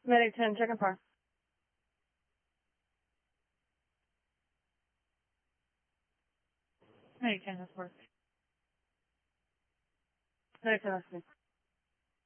Medic 10, check and par. Medic 10, that's work. Medic 10, that's me.